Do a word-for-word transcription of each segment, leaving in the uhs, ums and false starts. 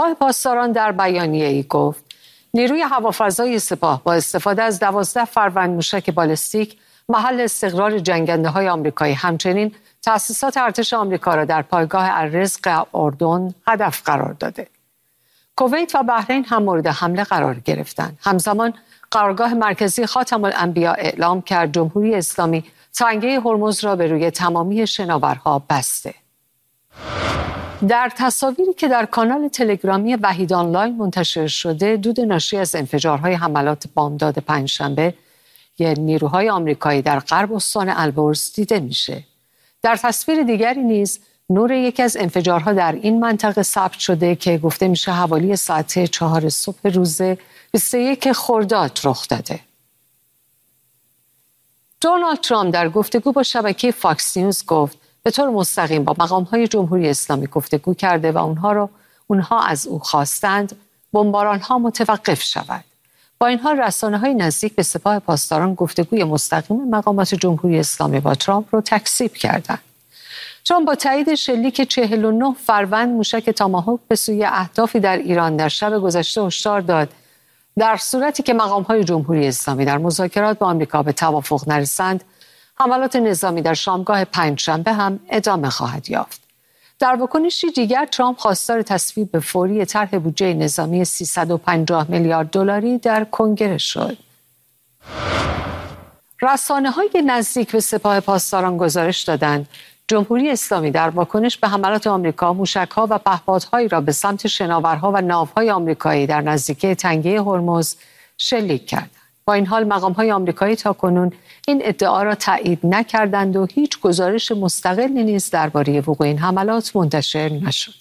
سپاه پاسداران در بیانیه‌ای گفت نیروی هوافضای سپاه با استفاده از دوازده فروند موشک بالستیک محل استقرار جنگنده‌های آمریکایی همچنین تأسیسات ارتش آمریکا را در پایگاه الرزق اردن هدف قرار داده. کویت و بحرین هم مورد حمله قرار گرفتند. همزمان قرارگاه مرکزی خاتم الانبیا اعلام کرد جمهوری اسلامی تنگه هرمز را به روی تمامی شناورها بسته. در تصاویری که در کانال تلگرامی وحید آنلاین منتشر شده، دود ناشی از انفجارهای حملات بامداد پنجشنبه یه نیروهای آمریکایی در غرب استان البرز دیده میشه. در تصویر دیگری نیز نور یکی از انفجارها در این منطقه ثبت شده که گفته میشه حوالی ساعت چهار صبح روز بیست و یک خرداد رخ داده. دونالد ترامپ در گفتگو با شبکه فاکس نیوز گفت به طور مستقیم با مقام‌های جمهوری اسلامی گفتگو کرده و اونها را اونها از او خواستند بمباران‌ها متوقف شود. با این حال رسانه‌های نزدیک به سپاه پاسداران گفتگوی مستقیم مقامات جمهوری اسلامی با ترامپ را تکذیب کردند. ترامپ با تایید شلیک چهل و نه فروند موشک تاماهوک به سوی اهدافی در ایران در شب گذشته هشدار داد در صورتی که مقام‌های جمهوری اسلامی در مذاکرات با آمریکا به توافق نرسند، حملات نظامی در شامگاه پنجشنبه هم ادامه خواهد یافت. در واکنشی دیگر ترامپ خواستار تصویب فوری طرح بودجه نظامی سیصد و پنجاه میلیارد دلاری در کنگره شد. رسانه‌های نزدیک به سپاه پاسداران گزارش دادند جمهوری اسلامی در واکنش به حملات آمریکا موشک‌ها و پهپادهایی را به سمت شناورها و ناوهای آمریکایی در نزدیکی تنگه هرمز شلیک کرد. با این حال مقام‌های آمریکایی تاکنون این ادعا را تایید نکردند و هیچ گزارش مستقلی نیز درباره وقوع این حملات منتشر نشده.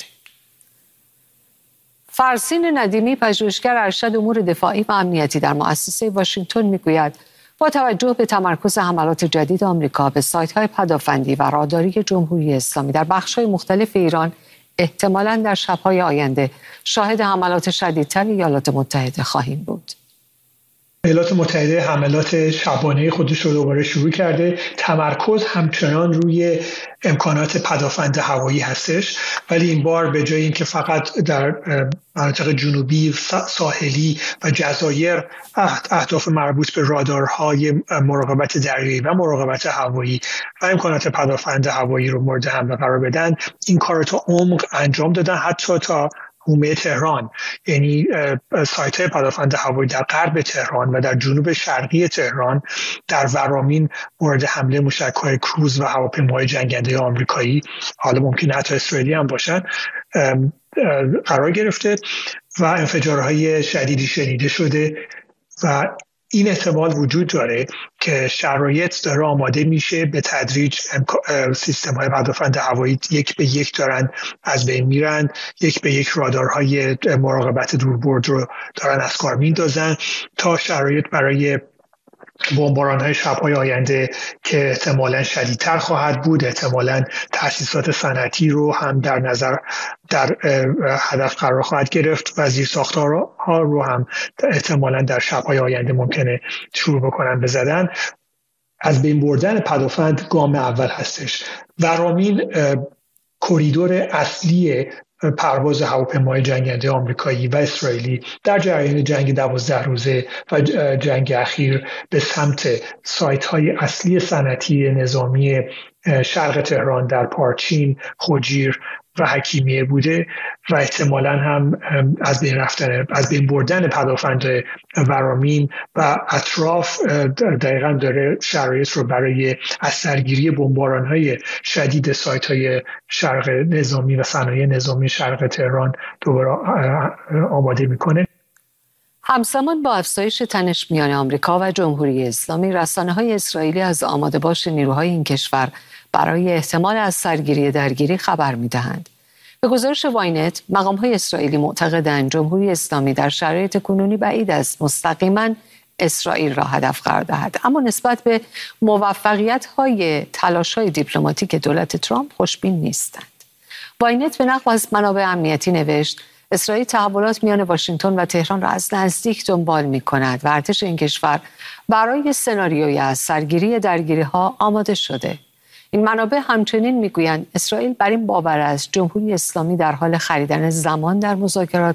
فرزین ندیمی پژوهشگر ارشد امور دفاعی و امنیتی در مؤسسه واشنگتن میگوید با توجه به تمرکز حملات جدید آمریکا به سایت‌های پدافندی و راداری جمهوری اسلامی در بخش‌های مختلف ایران احتمالاً در شب‌های آینده شاهد حملات شدیدتر ایالات متحده خواهیم بود. ایالات متحده حملات شبانه خودش رو دوباره شروع کرده. تمرکز همچنان روی امکانات پدافند هوایی هستش، ولی این بار به جای اینکه فقط در مناطق جنوبی، ساحلی و جزایر اهداف مربوط به رادارهای مراقبت دریایی و مراقبت هوایی و امکانات پدافند هوایی رو مورد حمله قرار بدن، این کار رو تا عمق انجام دادن، حتی تا حومه تهران، یعنی سایت‌های پدافند هوایی در غرب تهران و در جنوب شرقی تهران در ورامین مورد حمله موشک‌های کروز و هواپیماهای جنگنده آمریکایی، حالا ممکن حتی اسرائیلی هم باشن، قرار گرفته و انفجارهای شدیدی شنیده شده و این احتمال وجود داره که شرایط داره آماده میشه به تدریج سیستم‌های پدافند هوایی یک به یک دارن از بین میرن، یک به یک رادارهای مراقبت دوربرد رو دارن از کار میندازن تا شرایط برای بمباران‌های شب‌های آینده که احتمالاً شدیدتر خواهد بود، احتمالاً تأسیسات صنعتی رو هم در نظر در هدف قرار خواهد گرفت و زیرساخت‌ها رو هم احتمالاً در شب‌های آینده ممکنه شروع بکنن بزدن. از بین بردن پدافند گام اول هستش. ورامین کریدور اصلی پرواز هواپیماهای جنگنده آمریکایی و اسرائیلی در جریان جنگ دوازده روزه و جنگ اخیر به سمت سایت‌های اصلی صنعتی نظامی شرق تهران در پارچین، خوجیر و حکیمیه بوده و احتمالاً هم از بین رفتن از بین بردن پدافند ورامین و اطراف دقیقاً داره شرایط رو برای از سرگیری بمباران‌های شدید سایت‌های شرق نظامی و صنایع نظامی شرق تهران دوباره آماده میکنه. همزمان با افزایش تنش میان آمریکا و جمهوری اسلامی، رسانه‌های اسرائیلی از آماده باش نیروهای این کشور برای احتمال از سرگیری درگیری خبر می‌دهند. به گزارش واینت، مقام‌های اسرائیلی معتقدند جمهوری اسلامی در شرایط کنونی بعید است مستقیماً اسرائیل را هدف قرار دهد، اما نسبت به موفقیت‌های تلاش‌های دیپلماتیک دولت ترامپ خوشبین نیستند. واینت به نقل از منابع امنیتی نوشت اسرائیل تحولات میان واشنگتن و تهران را از نزدیک دنبال می‌کند و ارتش این کشور برای سناریوی از سرگیری درگیری‌ها آماده شده. این منابع همچنین میگویند اسرائیل بر این باور است جمهوری اسلامی در حال خریدن زمان در مذاکرات